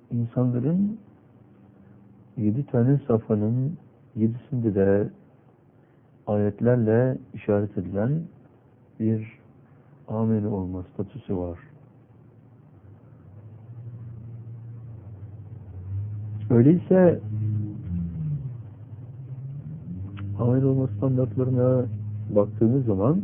insanların 7 tane safhanın 7'sinde de ayetlerle işaret edilen bir ameli olma statüsü var. Öyleyse amel olma standartlarına baktığımız zaman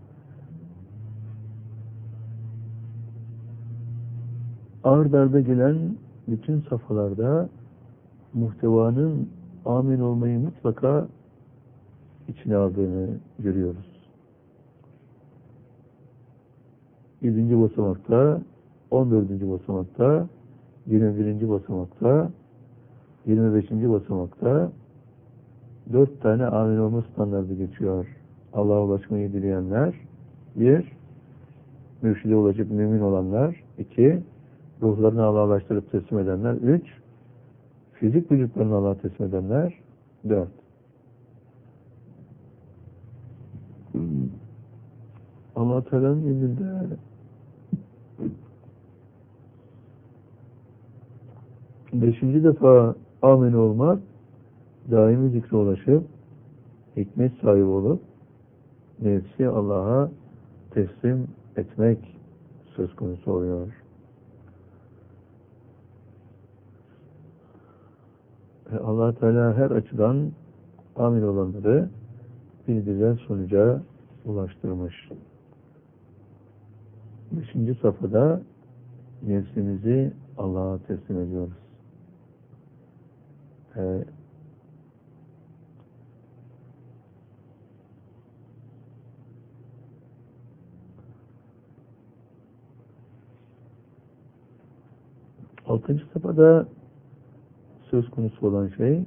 ard arda gelen bütün safhalarda muhtevanın amel olmayı mutlaka içine aldığını görüyoruz. 7. basamakta, 14. basamakta, 21. basamakta, 25. basamakta 4 tane amel olma standardı geçiyor. Allah'a ulaşmayı dileyenler, 1. Mürşide ulaşıp mümin olanlar, 2. Ruhlarını Allah'a ulaştırıp teslim edenler, 3. Fizik vücutlarını Allah'a teslim edenler, 4. Allah Teala'nın elinde 5. defa amin olmak, daimi zikre ulaşıp hikmet sahibi olup nefsi Allah'a teslim etmek söz konusu oluyor. Allah Teala her açıdan amin olanları bir güzel sonuca ulaştırmış. 5. safhada nefsimizi Allah'a teslim ediyoruz. 6. safhada söz konusu olan şey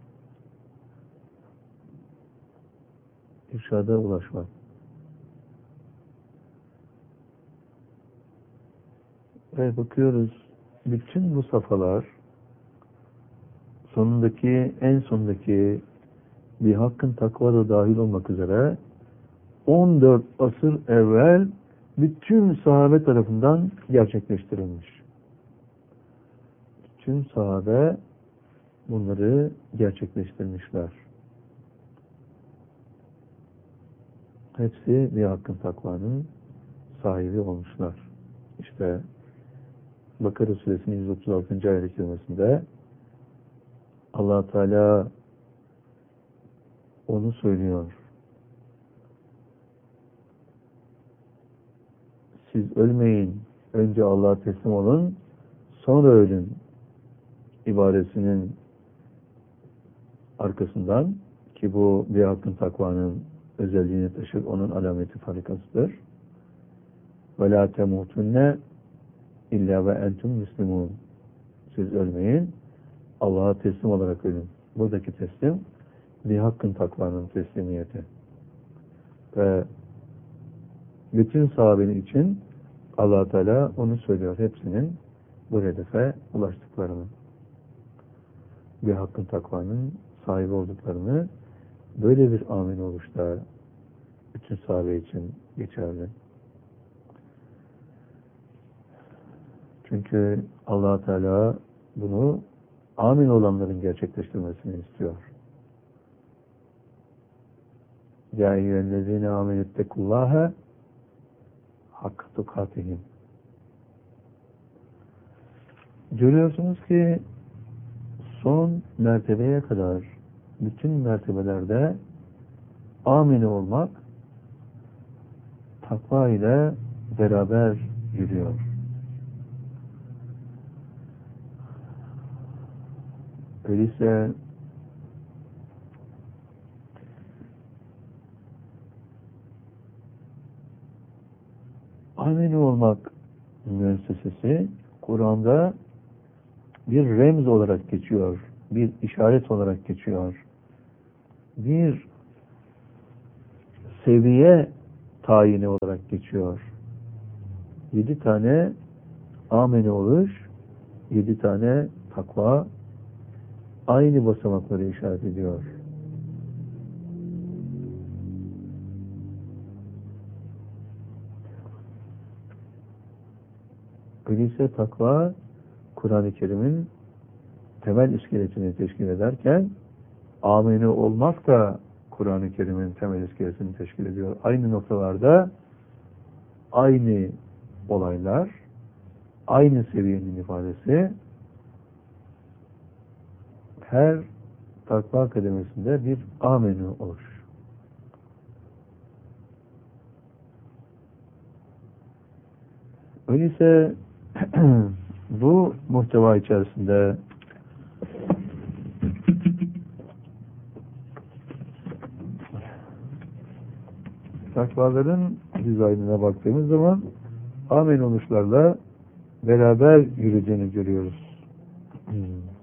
irşada ulaşmak. Ve bakıyoruz, bütün bu safhalar en sondaki bir hakkın takva da dahil olmak üzere 14 asır evvel bütün sahabe tarafından gerçekleştirilmiş. Bütün sahabe bunları gerçekleştirmişler. Hepsi bir hakkın takvanın sahibi olmuşlar. İşte Bakara Suresinin 136. ayet-i kerimesinde Allah Teala onu söylüyor. Siz ölmeyin, önce Allah'a teslim olun, sonra ölün ibaresinin arkasından, ki bu bir hakkın takvanın özelliğini taşır, onun alameti farikasıdır. Ve la temutunne illa ve entum müslümun. Siz ölmeyin, Allah'a teslim olarak ölün. Buradaki teslim bir hakkın takvanın teslimiyeti. Ve bütün sahabenin için Allah Teala onu söylüyor, hepsinin bu hedefe ulaştıklarını, bir hakkın takvanın sahibi olduklarını, böyle bir amin oluşta bütün sahabe için geçerli. Çünkü Allah Teala bunu amin olanların gerçekleştirmesini istiyor. Ya eyyühellezine amenüttekullâhe hakkı tukatihim. Görüyorsunuz ki son mertebeye kadar bütün mertebelerde amin olmak takva ile beraber yürüyor. Öyleyse amin olmak müessesesi Kur'an'da bir remz olarak geçiyor, bir işaret olarak geçiyor, bir seviye tayini olarak geçiyor. 7 tane amene oluş, 7 tane takva aynı basamakları işaret ediyor. Öyleyse takva Kur'an-ı Kerim'in temel iskeletini teşkil ederken ameni olmak da Kur'an-ı Kerim'in temel iskeletini teşkil ediyor. Aynı noktalarda aynı olaylar, aynı seviyenin ifadesi her takva kademesinde bir amenü olur. Öyleyse bu muhteva içerisinde takvaların dizaynına baktığımız zaman amen oluşlarla beraber yürüdüğünü görüyoruz.